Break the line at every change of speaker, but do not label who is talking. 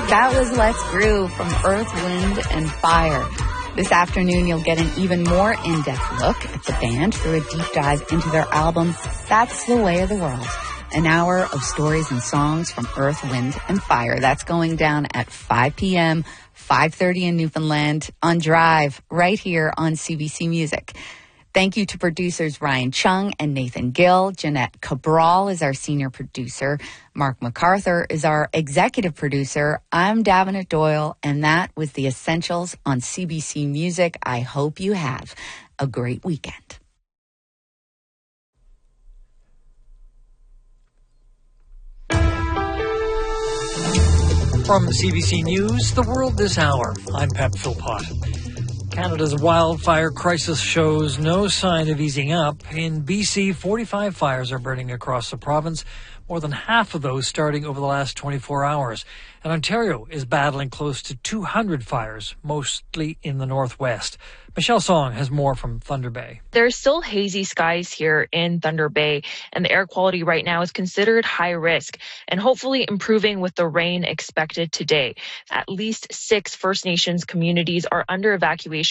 That was Let's Groove from Earth, Wind, and Fire. This afternoon, you'll get an even more in-depth look at the band through a deep dive into their album, That's the Way of the World. An hour of stories and songs from Earth, Wind, and Fire. That's going down at 5 p.m., 5:30 in Newfoundland on Drive, right here on CBC Music. Thank you to producers Ryan Chung and Nathan Gill. Jeanette Cabral is our senior producer. Mark MacArthur is our executive producer. I'm Davenant Doyle, and that was The Essentials on CBC Music. I hope you have a great weekend.
From CBC News, The World This Hour, I'm Pep Philpott. Canada's wildfire crisis shows no sign of easing up. In BC, 45 fires are burning across the province, more than half of those starting over the last 24 hours. And Ontario is battling close to 200 fires, mostly in the northwest. Michelle Song has more from Thunder Bay.
There's still hazy skies here in Thunder Bay, and the air quality right now is considered high risk and hopefully improving with the rain expected today. At least 6 First Nations communities are under evacuation